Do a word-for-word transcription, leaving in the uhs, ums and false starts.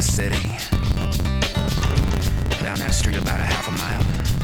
the city. Down that street about a half a mile.